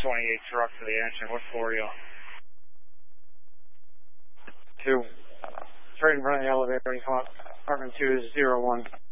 28 truck for the engine. What floor are you on? 2. Straight in front of the elevator. You come up. Apartment 201.